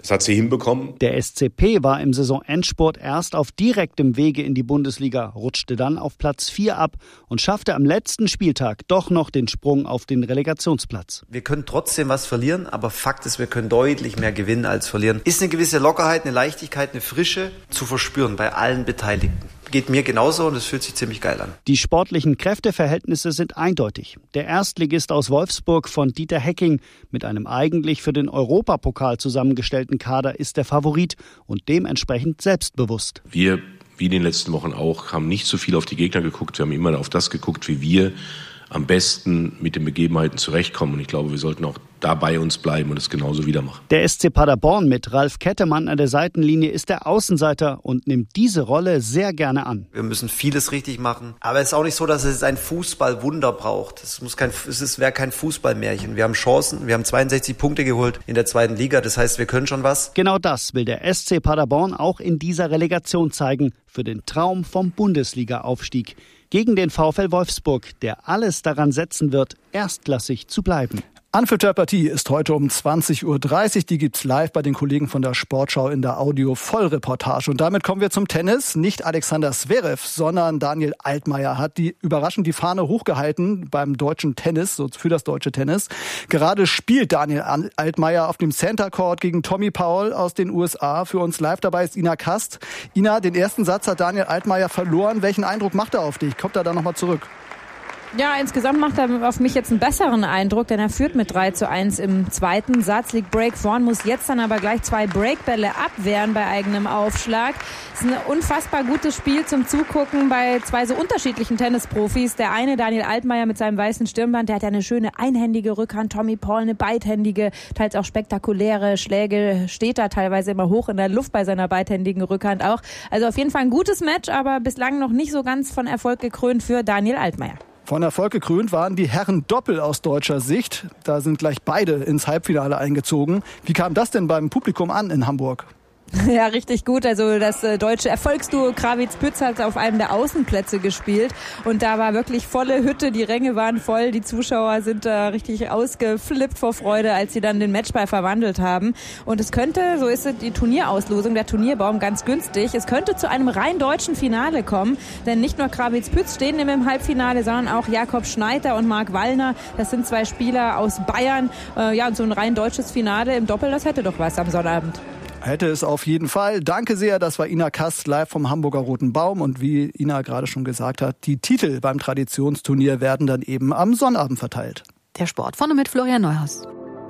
Das hat sie hinbekommen. Der SCP war im Saisonendspurt erst auf direktem Wege in die Bundesliga, rutschte dann auf Platz 4 ab und schaffte am letzten Spieltag doch noch den Sprung auf den Relegationsplatz. Wir können trotzdem was verlieren, aber Fakt ist, wir können deutlich mehr gewinnen als verlieren. Ist eine gewisse Lockerheit, eine Leichtigkeit, eine Frische zu verspüren bei allen Beteiligten. Geht mir genauso und es fühlt sich ziemlich geil an. Die sportlichen Kräfteverhältnisse sind eindeutig. Der Erstligist aus Wolfsburg von Dieter Hecking mit einem eigentlich für den Europapokal zusammengestellten Kader ist der Favorit und dementsprechend selbstbewusst. Wir, wie in den letzten Wochen auch, haben nicht so viel auf die Gegner geguckt. Wir haben immer auf das geguckt, wie wir am besten mit den Begebenheiten zurechtkommen. Und ich glaube, wir sollten auch da bei uns bleiben und es genauso wieder machen. Der SC Paderborn mit Ralf Kettemann an der Seitenlinie ist der Außenseiter und nimmt diese Rolle sehr gerne an. Wir müssen vieles richtig machen. Aber es ist auch nicht so, dass es ein Fußballwunder braucht. Wäre kein Fußballmärchen. Wir haben Chancen. Wir haben 62 Punkte geholt in der 2. Liga. Das heißt, wir können schon was. Genau das will der SC Paderborn auch in dieser Relegation zeigen. Für den Traum vom Bundesliga-Aufstieg. Gegen den VfL Wolfsburg, der alles daran setzen wird, erstklassig zu bleiben. Anpfiff-Partie ist heute um 20.30 Uhr. Die gibt's live bei den Kollegen von der Sportschau in der Audio-Vollreportage. Und damit kommen wir zum Tennis. Nicht Alexander Zverev, sondern Daniel Altmaier hat überraschend die Fahne hochgehalten beim deutschen Tennis, so für das deutsche Tennis. Gerade spielt Daniel Altmaier auf dem Center Court gegen Tommy Paul aus den USA. Für uns live dabei ist Ina Kast. Ina, den ersten Satz hat Daniel Altmaier verloren. Welchen Eindruck macht er auf dich? Kommt er da nochmal zurück? Ja, insgesamt macht er auf mich jetzt einen besseren Eindruck, denn er führt mit 3:1 im zweiten Satz, liegt Break vorn, muss jetzt dann aber gleich 2 Breakbälle abwehren bei eigenem Aufschlag. Es ist ein unfassbar gutes Spiel zum Zugucken bei 2 so unterschiedlichen Tennisprofis. Der eine, Daniel Altmaier mit seinem weißen Stirnband, der hat ja eine schöne einhändige Rückhand, Tommy Paul eine beidhändige, teils auch spektakuläre Schläge, steht da teilweise immer hoch in der Luft bei seiner beidhändigen Rückhand auch. Also auf jeden Fall ein gutes Match, aber bislang noch nicht so ganz von Erfolg gekrönt für Daniel Altmaier. Von Erfolg gekrönt waren die Herren Doppel aus deutscher Sicht. Da sind gleich beide ins Halbfinale eingezogen. Wie kam das denn beim Publikum an in Hamburg? Ja, richtig gut. Also das deutsche Erfolgsduo Krawitz-Pütz hat auf einem der Außenplätze gespielt und da war wirklich volle Hütte, die Ränge waren voll, die Zuschauer sind da richtig ausgeflippt vor Freude, als sie dann den Matchball verwandelt haben. Und es könnte, so ist die Turnierauslosung, der Turnierbaum ganz günstig, es könnte zu einem rein deutschen Finale kommen, denn nicht nur Krawitz-Pütz stehen im Halbfinale, sondern auch Jakob Schneider und Marc Wallner. Das sind 2 Spieler aus Bayern. Ja, und so ein rein deutsches Finale im Doppel, das hätte doch was am Sonnabend. Hätte es auf jeden Fall. Danke sehr, das war Ina Kast live vom Hamburger Roten Baum. Und wie Ina gerade schon gesagt hat, die Titel beim Traditionsturnier werden dann eben am Sonnabend verteilt. Der Sport vorne mit Florian Neuhaus.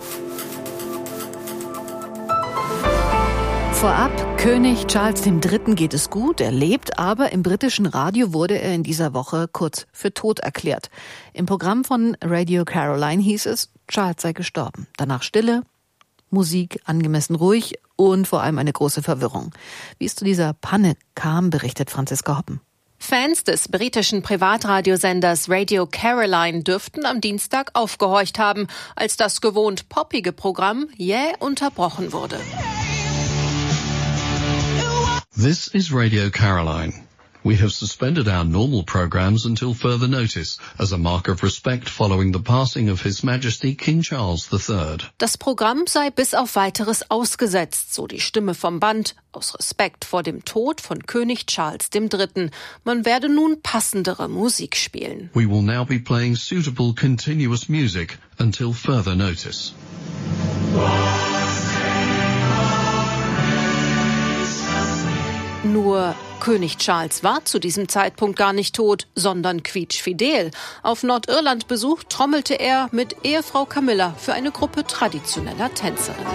Vorab, König Charles III. Geht es gut, er lebt, aber im britischen Radio wurde er in dieser Woche kurz für tot erklärt. Im Programm von Radio Caroline hieß es, Charles sei gestorben. Danach Stille, Musik angemessen ruhig und vor allem eine große Verwirrung. Wie es zu dieser Panne kam, berichtet Franziska Hoppen. Fans des britischen Privatradiosenders Radio Caroline dürften am Dienstag aufgehorcht haben, als das gewohnt poppige Programm jäh unterbrochen wurde. This is Radio Caroline. We have suspended our normal programs until further notice, as a mark of respect following the passing of His Majesty King Charles III. Das Programm sei bis auf Weiteres ausgesetzt, so die Stimme vom Band, aus Respekt vor dem Tod von König Charles III. Man werde nun passendere Musik spielen. We will now be playing suitable continuous music until further notice. Nur König Charles war zu diesem Zeitpunkt gar nicht tot, sondern quietschfidel. Auf Nordirland-Besuch trommelte er mit Ehefrau Camilla für eine Gruppe traditioneller Tänzerinnen.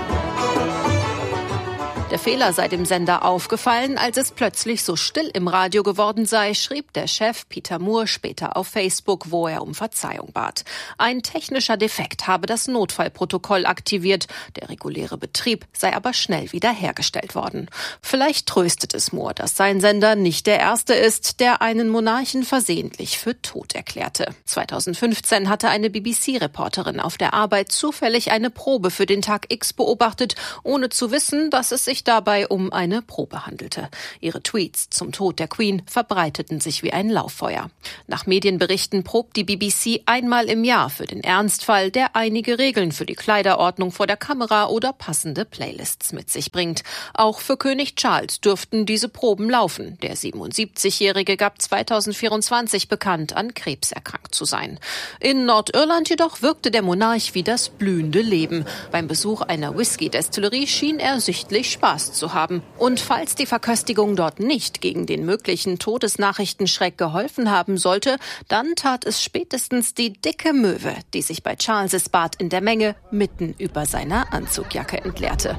Der Fehler sei dem Sender aufgefallen, als es plötzlich so still im Radio geworden sei, schrieb der Chef Peter Moore später auf Facebook, wo er um Verzeihung bat. Ein technischer Defekt habe das Notfallprotokoll aktiviert. Der reguläre Betrieb sei aber schnell wiederhergestellt worden. Vielleicht tröstet es Moore, dass sein Sender nicht der erste ist, der einen Monarchen versehentlich für tot erklärte. 2015 hatte eine BBC-Reporterin auf der Arbeit zufällig eine Probe für den Tag X beobachtet, ohne zu wissen, dass es sich sich dabei um eine Probe handelte. Ihre Tweets zum Tod der Queen verbreiteten sich wie ein Lauffeuer. Nach Medienberichten probt die BBC einmal im Jahr für den Ernstfall, der einige Regeln für die Kleiderordnung vor der Kamera oder passende Playlists mit sich bringt. Auch für König Charles dürften diese Proben laufen. Der 77-Jährige gab 2024 bekannt, an Krebs erkrankt zu sein. In Nordirland jedoch wirkte der Monarch wie das blühende Leben. Beim Besuch einer Whisky-Destillerie schien er sichtlich Spaß zu haben. Und falls die Verköstigung dort nicht gegen den möglichen Todesnachrichtenschreck geholfen haben sollte, dann tat es spätestens die dicke Möwe, die sich bei Charles' Bad in der Menge mitten über seiner Anzugjacke entleerte.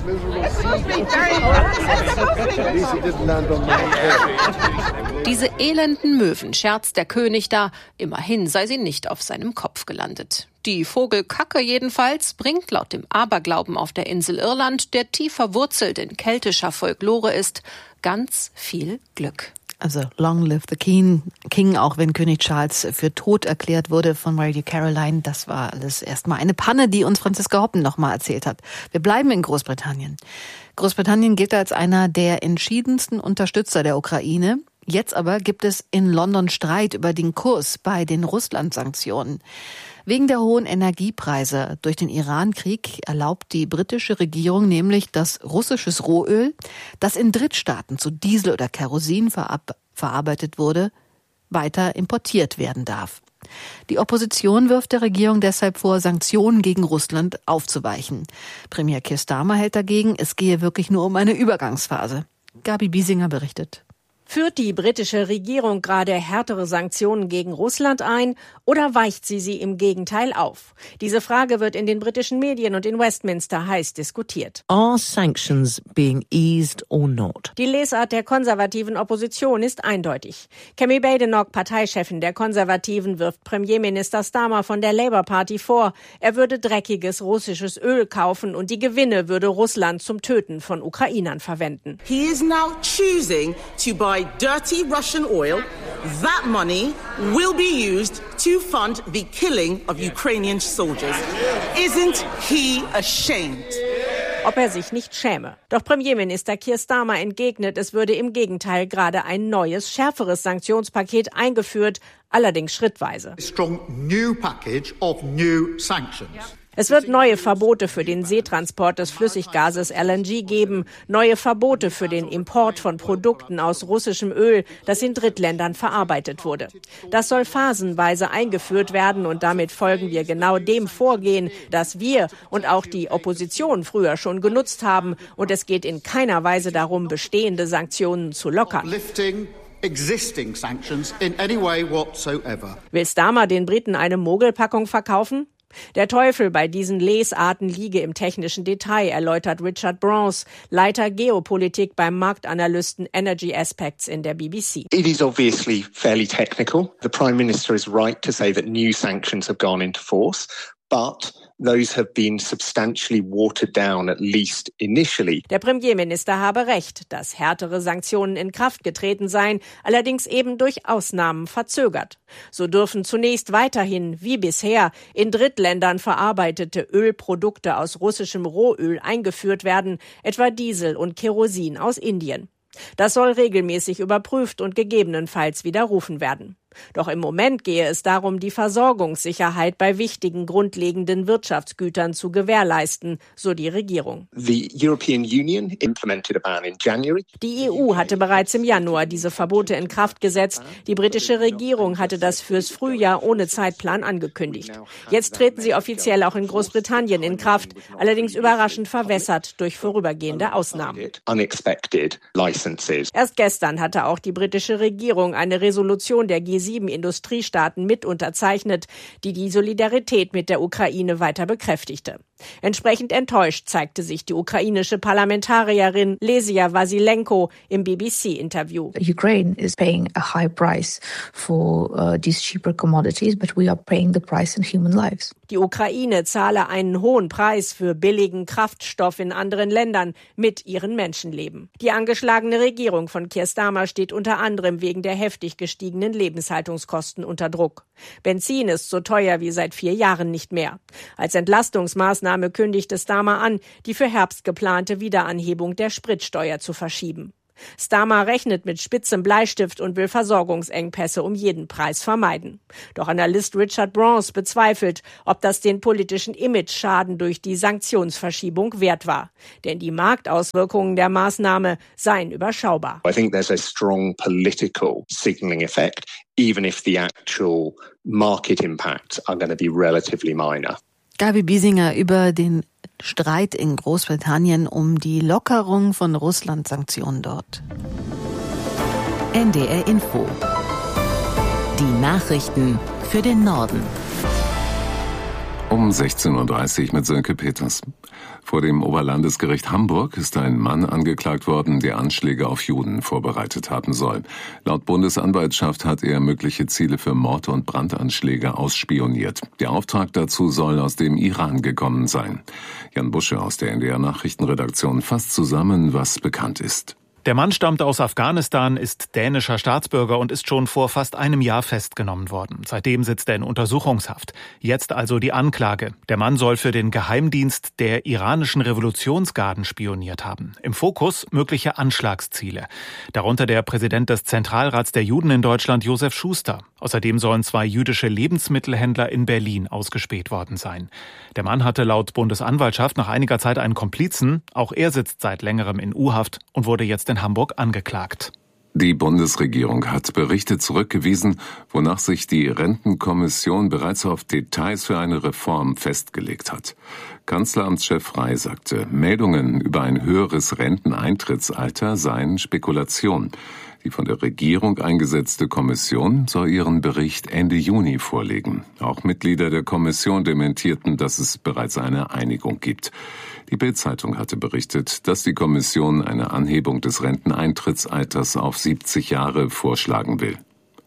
Diese elenden Möwen, scherzt der König da, immerhin sei sie nicht auf seinem Kopf gelandet. Die Vogelkacke jedenfalls bringt laut dem Aberglauben auf der Insel Irland, der tief verwurzelt in keltischer Folklore ist, ganz viel Glück. Also long live the King, auch wenn König Charles für tot erklärt wurde von Radio Caroline. Das war alles erstmal eine Panne, die uns Franziska Hoppen nochmal erzählt hat. Wir bleiben in Großbritannien. Großbritannien gilt als einer der entschiedensten Unterstützer der Ukraine. Jetzt aber gibt es in London Streit über den Kurs bei den Russland-Sanktionen. Wegen der hohen Energiepreise durch den Iran-Krieg erlaubt die britische Regierung nämlich, dass russisches Rohöl, das in Drittstaaten zu Diesel oder Kerosin verarbeitet wurde, weiter importiert werden darf. Die Opposition wirft der Regierung deshalb vor, Sanktionen gegen Russland aufzuweichen. Premier Keir Starmer hält dagegen, es gehe wirklich nur um eine Übergangsphase. Gabi Biesinger berichtet. Führt die britische Regierung gerade härtere Sanktionen gegen Russland ein oder weicht sie im Gegenteil auf? Diese Frage wird in den britischen Medien und in Westminster heiß diskutiert. Are sanctions being eased or not? Die Lesart der konservativen Opposition ist eindeutig. Kemi Badenoch, Parteichefin der Konservativen, wirft Premierminister Starmer von der Labour Party vor, er würde dreckiges russisches Öl kaufen und die Gewinne würde Russland zum Töten von Ukrainern verwenden. He is now choosing to buy dirty Russian oil. That money will be used to fund the killing of Ukrainian soldiers. Isn't he ashamed? Ob er sich nicht schäme. Doch Premierminister Keir Starmer entgegnet, es würde im Gegenteil gerade ein neues, schärferes Sanktionspaket eingeführt, allerdings schrittweise. Strong new package of new sanctions. Es wird neue Verbote für den Seetransport des Flüssiggases LNG geben, neue Verbote für den Import von Produkten aus russischem Öl, das in Drittländern verarbeitet wurde. Das soll phasenweise eingeführt werden und damit folgen wir genau dem Vorgehen, das wir und auch die Opposition früher schon genutzt haben. Und es geht in keiner Weise darum, bestehende Sanktionen zu lockern. Existing sanctions in any way whatsoever. Will Starmer den Briten eine Mogelpackung verkaufen? Der Teufel bei diesen Lesarten liege im technischen Detail, erläutert Richard Bronze, Leiter Geopolitik beim Marktanalysten Energy Aspects in der BBC. It is obviously fairly technical. The Prime Minister is right to say that new sanctions have gone into force, but those have been substantially watered down, at least initially. Der Premierminister habe recht, dass härtere Sanktionen in Kraft getreten seien, allerdings eben durch Ausnahmen verzögert. So dürfen zunächst weiterhin, wie bisher, in Drittländern verarbeitete Ölprodukte aus russischem Rohöl eingeführt werden, etwa Diesel und Kerosin aus Indien. Das soll regelmäßig überprüft und gegebenenfalls widerrufen werden. Doch im Moment gehe es darum, die Versorgungssicherheit bei wichtigen grundlegenden Wirtschaftsgütern zu gewährleisten, so die Regierung. The European Union implemented a ban in January. Die EU hatte bereits im Januar diese Verbote in Kraft gesetzt. Die britische Regierung hatte das fürs Frühjahr ohne Zeitplan angekündigt. Jetzt treten sie offiziell auch in Großbritannien in Kraft, allerdings überraschend verwässert durch vorübergehende Ausnahmen. Unexpected licenses. Erst gestern hatte auch die britische Regierung eine Resolution der G7-Industriestaaten mit unterzeichnet, die die Solidarität mit der Ukraine weiter bekräftigte. Entsprechend enttäuscht zeigte sich die ukrainische Parlamentarierin Lesia Vasilenko im BBC-Interview. Ukraine is paying a high price for these cheaper commodities, but we are paying the price in human lives. Die Ukraine zahle einen hohen Preis für billigen Kraftstoff in anderen Ländern mit ihren Menschenleben. Die angeschlagene Regierung von Keir Starmer steht unter anderem wegen der heftig gestiegenen Lebenshaltungskosten unter Druck. Benzin ist so teuer wie seit 4 Jahren nicht mehr. Als Entlastungsmaßnahme Maßnahme kündigte Starmer an, die für Herbst geplante Wiederanhebung der Spritsteuer zu verschieben. Starmer rechnet mit spitzem Bleistift und will Versorgungsengpässe um jeden Preis vermeiden. Doch Analyst Richard Bronze bezweifelt, ob das den politischen Image-Schaden durch die Sanktionsverschiebung wert war. Denn die Marktauswirkungen der Maßnahme seien überschaubar. I think there's a strong political signaling effect, even if the actual market impacts are going to be relatively minor. Gabi Biesinger über den Streit in Großbritannien um die Lockerung von Russland-Sanktionen dort. NDR Info. Die Nachrichten für den Norden. Um 16.30 Uhr mit Sönke Peters. Vor dem Oberlandesgericht Hamburg ist ein Mann angeklagt worden, der Anschläge auf Juden vorbereitet haben soll. Laut Bundesanwaltschaft hat er mögliche Ziele für Mord- und Brandanschläge ausspioniert. Der Auftrag dazu soll aus dem Iran gekommen sein. Jan Busche aus der NDR Nachrichtenredaktion fasst zusammen, was bekannt ist. Der Mann stammt aus Afghanistan, ist dänischer Staatsbürger und ist schon vor fast einem Jahr festgenommen worden. Seitdem sitzt er in Untersuchungshaft. Jetzt also die Anklage. Der Mann soll für den Geheimdienst der iranischen Revolutionsgarden spioniert haben. Im Fokus mögliche Anschlagsziele. Darunter der Präsident des Zentralrats der Juden in Deutschland, Josef Schuster. Außerdem sollen 2 jüdische Lebensmittelhändler in Berlin ausgespäht worden sein. Der Mann hatte laut Bundesanwaltschaft nach einiger Zeit einen Komplizen. Auch er sitzt seit längerem in U-Haft und wurde jetzt in Hamburg angeklagt. Die Bundesregierung hat Berichte zurückgewiesen, wonach sich die Rentenkommission bereits auf Details für eine Reform festgelegt hat. Kanzleramtschef Frey sagte, Meldungen über ein höheres Renteneintrittsalter seien Spekulation. Die von der Regierung eingesetzte Kommission soll ihren Bericht Ende Juni vorlegen. Auch Mitglieder der Kommission dementierten, dass es bereits eine Einigung gibt. Die Bild-Zeitung hatte berichtet, dass die Kommission eine Anhebung des Renteneintrittsalters auf 70 Jahre vorschlagen will.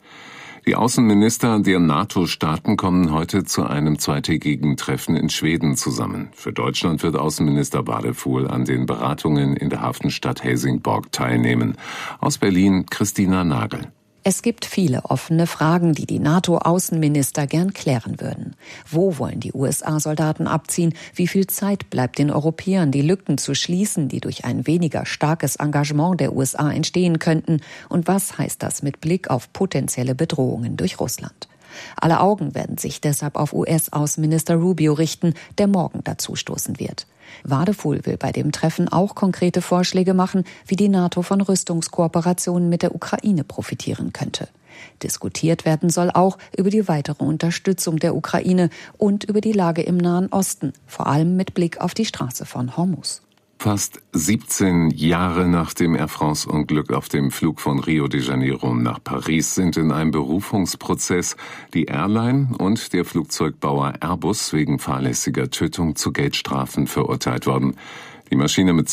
Die Außenminister der NATO-Staaten kommen heute zu einem zweitägigen Treffen in Schweden zusammen. Für Deutschland wird Außenminister Wadefuhl an den Beratungen in der Hafenstadt Helsingborg teilnehmen. Aus Berlin Christina Nagel. Es gibt viele offene Fragen, die die NATO-Außenminister gern klären würden. Wo wollen die USA Soldaten abziehen? Wie viel Zeit bleibt den Europäern, die Lücken zu schließen, die durch ein weniger starkes Engagement der USA entstehen könnten? Und was heißt das mit Blick auf potenzielle Bedrohungen durch Russland? Alle Augen werden sich deshalb auf US-Außenminister Rubio richten, der morgen dazustoßen wird. Wadefuhl will bei dem Treffen auch konkrete Vorschläge machen, wie die NATO von Rüstungskooperationen mit der Ukraine profitieren könnte. Diskutiert werden soll auch über die weitere Unterstützung der Ukraine und über die Lage im Nahen Osten, vor allem mit Blick auf die Straße von Hormuz. Fast 17 Jahre nach dem Air France-Unglück auf dem Flug von Rio de Janeiro nach Paris sind in einem Berufungsprozess die Airline und der Flugzeugbauer Airbus wegen fahrlässiger Tötung zu Geldstrafen verurteilt worden. Die Maschine mit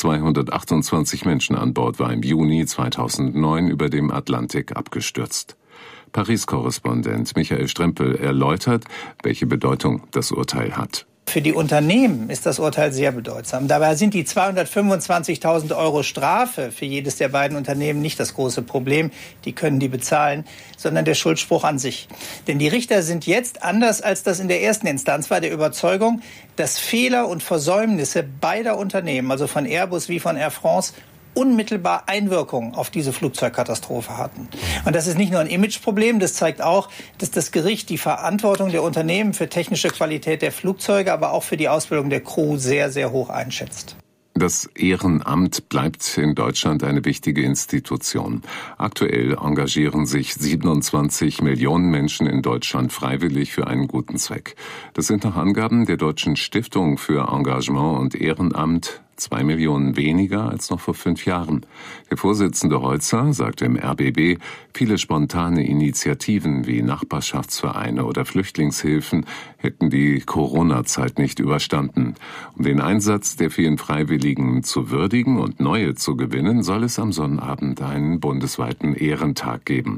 228 Menschen an Bord war im Juni 2009 über dem Atlantik abgestürzt. Paris-Korrespondent Michael Strempel erläutert, welche Bedeutung das Urteil hat. Für die Unternehmen ist das Urteil sehr bedeutsam. Dabei sind die 225.000 € Strafe für jedes der beiden Unternehmen nicht das große Problem. Die können die bezahlen, sondern der Schuldspruch an sich. Denn die Richter sind jetzt, anders als das in der ersten Instanz war, der Überzeugung, dass Fehler und Versäumnisse beider Unternehmen, also von Airbus wie von Air France, unmittelbar Einwirkung auf diese Flugzeugkatastrophe hatten. Und das ist nicht nur ein Imageproblem, das zeigt auch, dass das Gericht die Verantwortung der Unternehmen für technische Qualität der Flugzeuge, aber auch für die Ausbildung der Crew sehr, sehr hoch einschätzt. Das Ehrenamt bleibt in Deutschland eine wichtige Institution. Aktuell engagieren sich 27 Millionen Menschen in Deutschland freiwillig für einen guten Zweck. Das sind nach Angaben der Deutschen Stiftung für Engagement und Ehrenamt 2 Millionen weniger als noch vor 5 Jahren. Der Vorsitzende Holzer sagte im RBB, viele spontane Initiativen wie Nachbarschaftsvereine oder Flüchtlingshilfen hätten die Corona-Zeit nicht überstanden. Um den Einsatz der vielen Freiwilligen zu würdigen und neue zu gewinnen, soll es am Sonnabend einen bundesweiten Ehrentag geben.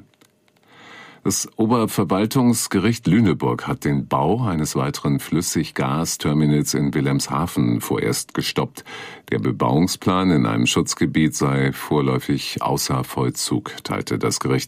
Das Oberverwaltungsgericht Lüneburg hat den Bau eines weiteren Flüssiggasterminals in Wilhelmshaven vorerst gestoppt. Der Bebauungsplan in einem Schutzgebiet sei vorläufig außer Vollzug, teilte das Gericht mit.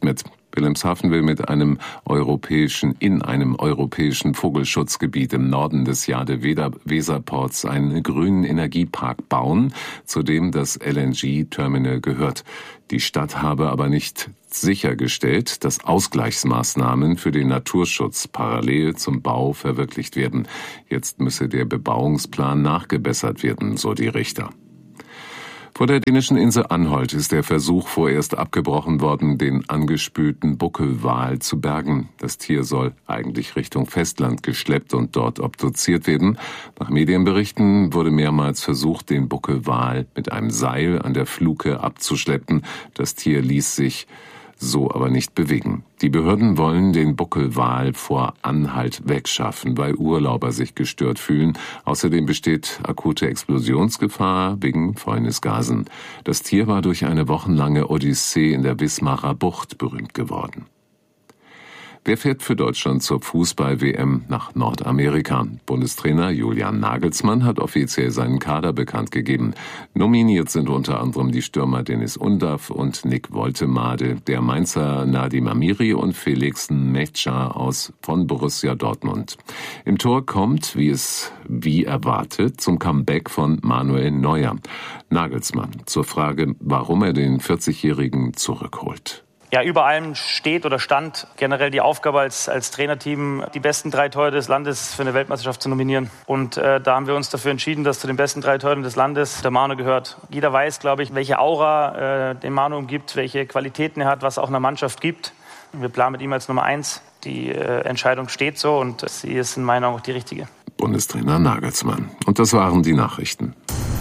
Wilhelmshaven will in einem europäischen Vogelschutzgebiet im Norden des Jade-Weserports einen grünen Energiepark bauen, zu dem das LNG-Terminal gehört. Die Stadt habe aber nicht sichergestellt, dass Ausgleichsmaßnahmen für den Naturschutz parallel zum Bau verwirklicht werden. Jetzt müsse der Bebauungsplan nachgebessert werden, so die Richter. Vor der dänischen Insel Anholt ist der Versuch vorerst abgebrochen worden, den angespülten Buckelwal zu bergen. Das Tier soll eigentlich Richtung Festland geschleppt und dort obduziert werden. Nach Medienberichten wurde mehrmals versucht, den Buckelwal mit einem Seil an der Fluke abzuschleppen. Das Tier ließ sich so aber nicht bewegen. Die Behörden wollen den Buckelwal vor Anhalt wegschaffen, weil Urlauber sich gestört fühlen. Außerdem besteht akute Explosionsgefahr wegen Fäulnisgasen. Das Tier war durch eine wochenlange Odyssee in der Wismarer Bucht berühmt geworden. Wer fährt für Deutschland zur Fußball-WM nach Nordamerika? Bundestrainer Julian Nagelsmann hat offiziell seinen Kader bekannt gegeben. Nominiert sind unter anderem die Stürmer Dennis Undav und Nick Woltemade, der Mainzer Nadim Amiri und Felix Nmecha von Borussia Dortmund. Im Tor kommt, wie erwartet, zum Comeback von Manuel Neuer. Nagelsmann zur Frage, warum er den 40-Jährigen zurückholt. Ja, über allem steht oder stand generell die Aufgabe als Trainerteam, die besten 3 Torhüter des Landes für eine Weltmeisterschaft zu nominieren. Und da haben wir uns dafür entschieden, dass zu den besten 3 Torhütern des Landes der Manu gehört. Jeder weiß, glaube ich, welche Aura den Manu umgibt, welche Qualitäten er hat, was auch einer Mannschaft gibt. Wir planen mit ihm als Nummer 1. Die Entscheidung steht so und sie ist in meinen Augen auch die richtige. Bundestrainer Nagelsmann. Und das waren die Nachrichten.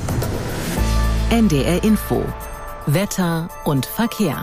NDR Info. Wetter und Verkehr.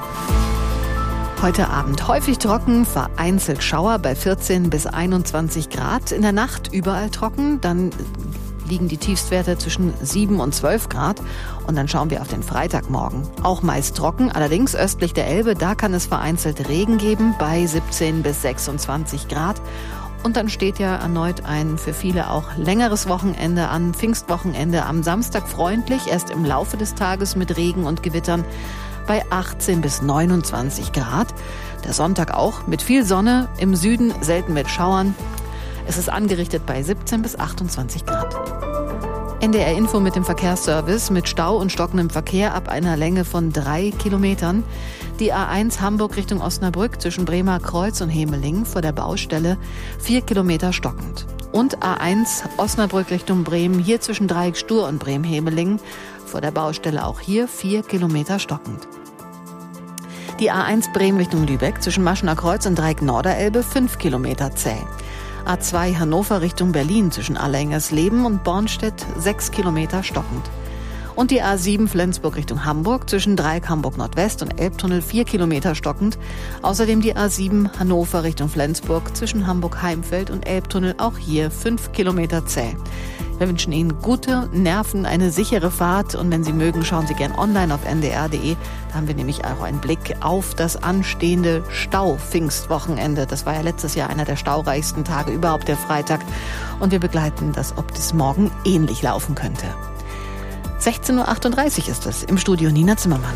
Heute Abend häufig trocken, vereinzelt Schauer bei 14 bis 21 Grad. In der Nacht überall trocken, dann liegen die Tiefstwerte zwischen 7 und 12 Grad. Und dann schauen wir auf den Freitagmorgen. Auch meist trocken, allerdings östlich der Elbe, da kann es vereinzelt Regen geben bei 17 bis 26 Grad. Und dann steht ja erneut ein für viele auch längeres Wochenende an, Pfingstwochenende am Samstag freundlich, erst im Laufe des Tages mit Regen und Gewittern bei 18 bis 29 Grad. Der Sonntag auch mit viel Sonne, im Süden selten mit Schauern. Es ist angerichtet bei 17 bis 28 Grad. NDR Info mit dem Verkehrsservice mit Stau und stockendem Verkehr ab einer Länge von 3 Kilometern. Die A1 Hamburg Richtung Osnabrück zwischen Bremer Kreuz und Hemelingen vor der Baustelle 4 Kilometer stockend. Und A1 Osnabrück Richtung Bremen hier zwischen Dreieck Stur und Bremen-Hemelingen vor der Baustelle auch hier 4 Kilometer stockend. Die A1 Bremen Richtung Lübeck zwischen Maschener Kreuz und Dreieck Norderelbe 5 Kilometer zäh. A2 Hannover Richtung Berlin zwischen Allerhengersleben und Bornstedt 6 Kilometer stockend. Und die A7 Flensburg Richtung Hamburg zwischen Dreieck Hamburg Nordwest und Elbtunnel 4 Kilometer stockend. Außerdem die A7 Hannover Richtung Flensburg zwischen Hamburg-Heimfeld und Elbtunnel auch hier 5 Kilometer zäh. Wir wünschen Ihnen gute Nerven, eine sichere Fahrt und wenn Sie mögen, schauen Sie gern online auf ndr.de. Da haben wir nämlich auch einen Blick auf das anstehende Stau-Pfingstwochenende. Das war ja letztes Jahr einer der staureichsten Tage überhaupt, der Freitag. Und wir begleiten das, ob das morgen ähnlich laufen könnte. 16.38 Uhr ist es, im Studio Nina Zimmermann.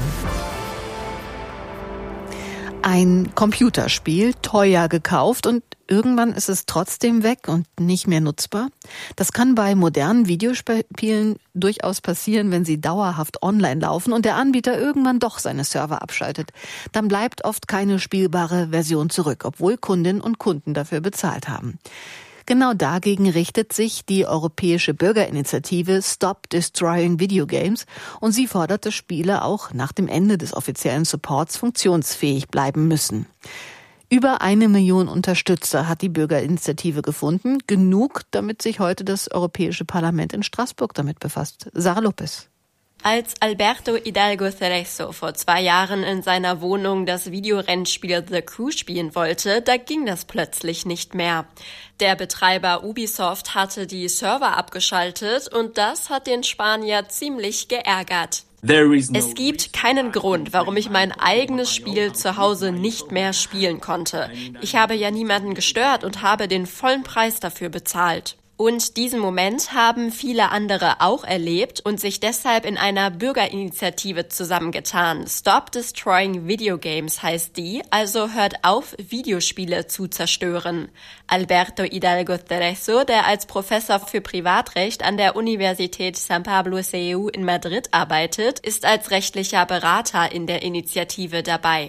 Ein Computerspiel, teuer gekauft und irgendwann ist es trotzdem weg und nicht mehr nutzbar. Das kann bei modernen Videospielen durchaus passieren, wenn sie dauerhaft online laufen und der Anbieter irgendwann doch seine Server abschaltet. Dann bleibt oft keine spielbare Version zurück, obwohl Kundinnen und Kunden dafür bezahlt haben. Genau dagegen richtet sich die europäische Bürgerinitiative Stop Destroying Video Games und sie fordert, dass Spiele auch nach dem Ende des offiziellen Supports funktionsfähig bleiben müssen. Über 1 Million Unterstützer hat die Bürgerinitiative gefunden. Genug, damit sich heute das Europäische Parlament in Straßburg damit befasst. Sarah Lopez. Als Alberto Hidalgo Cerezo vor 2 Jahren in seiner Wohnung das Videorennspiel The Crew spielen wollte, da ging das plötzlich nicht mehr. Der Betreiber Ubisoft hatte die Server abgeschaltet und das hat den Spanier ziemlich geärgert. Es gibt keinen Grund, warum ich mein eigenes Spiel zu Hause nicht mehr spielen konnte. Ich habe ja niemanden gestört und habe den vollen Preis dafür bezahlt. Und diesen Moment haben viele andere auch erlebt und sich deshalb in einer Bürgerinitiative zusammengetan. Stop Destroying Video Games heißt die, also hört auf, Videospiele zu zerstören. Alberto Hidalgo Cerezo, der als Professor für Privatrecht an der Universität San Pablo CEU in Madrid arbeitet, ist als rechtlicher Berater in der Initiative dabei.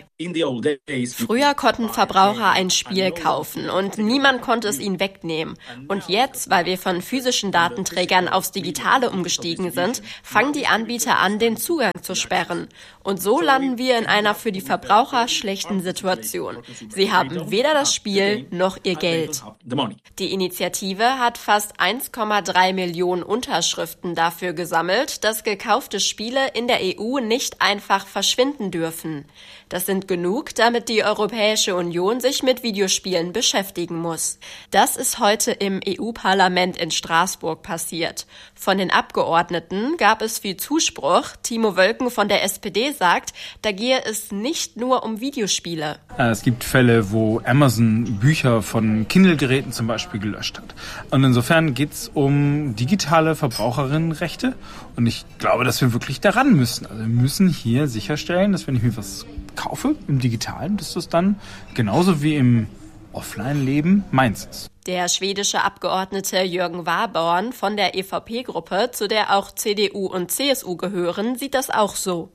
Früher konnten Verbraucher ein Spiel kaufen und niemand konnte es ihnen wegnehmen. Und jetzt, weil wir von physischen Datenträgern aufs Digitale umgestiegen sind, fangen die Anbieter an, den Zugang zu sperren. Und so landen wir in einer für die Verbraucher schlechten Situation. Sie haben weder das Spiel noch ihr Geld. Die Initiative hat fast 1,3 Millionen Unterschriften dafür gesammelt, dass gekaufte Spiele in der EU nicht einfach verschwinden dürfen. Das sind genug, damit die Europäische Union sich mit Videospielen beschäftigen muss. Das ist heute im EU-Parlament in Straßburg passiert. Von den Abgeordneten gab es viel Zuspruch. Timo Wölken von der SPD sagt, da gehe es nicht nur um Videospiele. Es gibt Fälle, wo Amazon Bücher von Kindle-Geräten zum Beispiel gelöscht hat. Und insofern geht es um digitale Verbraucherinnenrechte. Und ich glaube, dass wir wirklich daran müssen. Also wir müssen hier sicherstellen, dass wenn ich mir was kaufe im Digitalen, dass das dann genauso wie im Offline-Leben meins ist. Der schwedische Abgeordnete Jürgen Warborn von der EVP-Gruppe, zu der auch CDU und CSU gehören, sieht das auch so.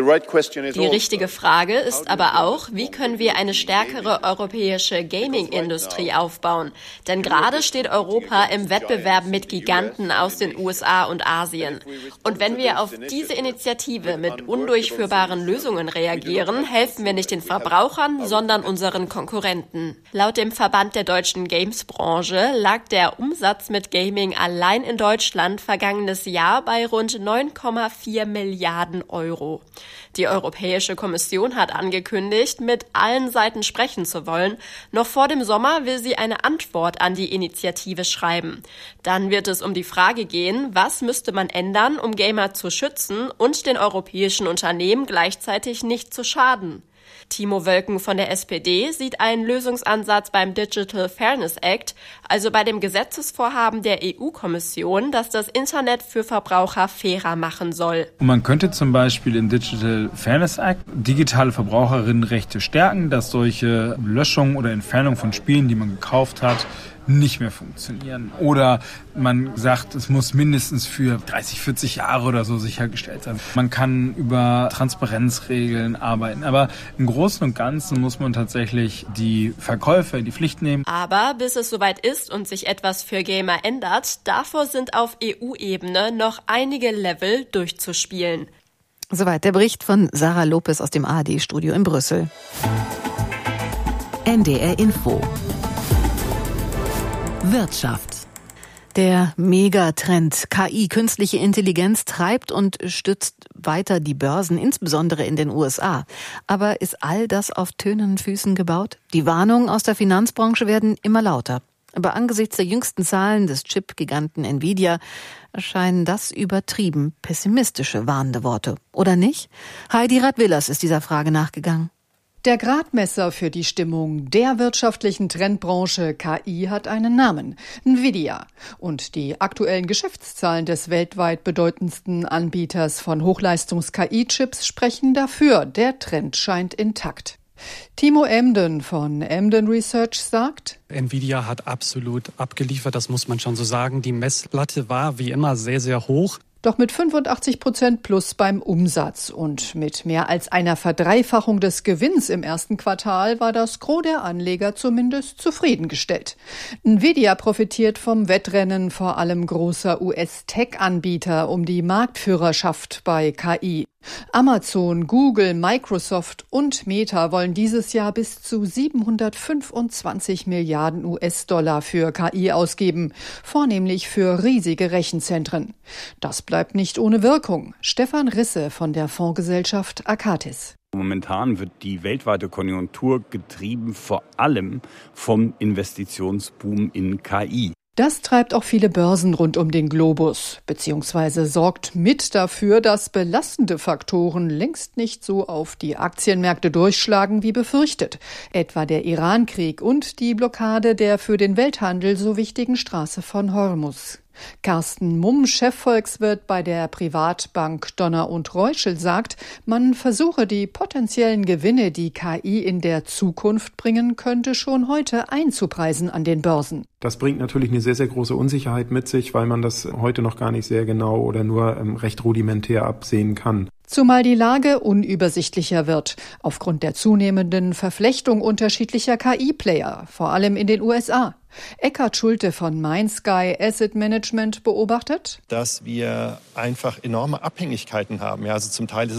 Die richtige Frage ist aber auch, wie können wir eine stärkere europäische Gaming-Industrie aufbauen? Denn gerade steht Europa im Wettbewerb mit Giganten aus den USA und Asien. Und wenn wir auf diese Initiative mit undurchführbaren Lösungen reagieren, helfen wir nicht den Verbrauchern, sondern unseren Konkurrenten. Laut dem Verband der deutschen Games-Branche lag der Umsatz mit Gaming allein in Deutschland vergangenes Jahr bei rund 9,4 Milliarden Euro. Die Europäische Kommission hat angekündigt, mit allen Seiten sprechen zu wollen. Noch vor dem Sommer will sie eine Antwort an die Initiative schreiben. Dann wird es um die Frage gehen, was müsste man ändern, um Gamer zu schützen und den europäischen Unternehmen gleichzeitig nicht zu schaden. Timo Wölken von der SPD sieht einen Lösungsansatz beim Digital Fairness Act, also bei dem Gesetzesvorhaben der EU-Kommission, das das Internet für Verbraucher fairer machen soll. Und man könnte zum Beispiel im Digital Fairness Act digitale Verbraucherinnenrechte stärken, dass solche Löschungen oder Entfernung von Spielen, die man gekauft hat, nicht mehr funktionieren. Oder man sagt, es muss mindestens für 30, 40 Jahre oder so sichergestellt sein. Man kann über Transparenzregeln arbeiten. Aber im Großen und Ganzen muss man tatsächlich die Verkäufer in die Pflicht nehmen. Aber bis es soweit ist und sich etwas für Gamer ändert, davor sind auf EU-Ebene noch einige Level durchzuspielen. Soweit der Bericht von Sarah Lopez aus dem ARD-Studio in Brüssel. NDR Info. Wirtschaft. Der Megatrend KI, künstliche Intelligenz, treibt und stützt weiter die Börsen, insbesondere in den USA. Aber ist all das auf tönernen Füßen gebaut? Die Warnungen aus der Finanzbranche werden immer lauter. Aber angesichts der jüngsten Zahlen des Chip-Giganten Nvidia erscheinen das übertrieben pessimistische warnende Worte. Oder nicht? Heidi Radwillers ist dieser Frage nachgegangen. Der Gradmesser für die Stimmung der wirtschaftlichen Trendbranche KI hat einen Namen, Nvidia. Und die aktuellen Geschäftszahlen des weltweit bedeutendsten Anbieters von Hochleistungs-KI-Chips sprechen dafür. Der Trend scheint intakt. Timo Emden von Emden Research sagt: Nvidia hat absolut abgeliefert, das muss man schon so sagen. Die Messlatte war wie immer sehr, sehr hoch. Doch mit 85% plus beim Umsatz und mit mehr als einer Verdreifachung des Gewinns im ersten Quartal war das Gros der Anleger zumindest zufriedengestellt. Nvidia profitiert vom Wettrennen vor allem großer US-Tech-Anbieter um die Marktführerschaft bei KI. Amazon, Google, Microsoft und Meta wollen dieses Jahr bis zu 725 Milliarden US-Dollar für KI ausgeben, vornehmlich für riesige Rechenzentren. Das bleibt nicht ohne Wirkung. Stefan Risse von der Fondsgesellschaft Akatis. Momentan wird die weltweite Konjunktur getrieben vor allem vom Investitionsboom in KI. Das treibt auch viele Börsen rund um den Globus, beziehungsweise sorgt mit dafür, dass belastende Faktoren längst nicht so auf die Aktienmärkte durchschlagen wie befürchtet. Etwa der Iran-Krieg und die Blockade der für den Welthandel so wichtigen Straße von Hormuz. Carsten Mumm, Chefvolkswirt bei der Privatbank Donner und Reuschel, sagt, man versuche die potenziellen Gewinne, die KI in der Zukunft bringen könnte, schon heute einzupreisen an den Börsen. Das bringt natürlich eine sehr, sehr große Unsicherheit mit sich, weil man das heute noch gar nicht sehr genau oder nur recht rudimentär absehen kann. Zumal die Lage unübersichtlicher wird, aufgrund der zunehmenden Verflechtung unterschiedlicher KI-Player, vor allem in den USA. Eckhard Schulte von MindSky Asset Management beobachtet, dass wir einfach enorme Abhängigkeiten haben. Ja, also zum Teil ist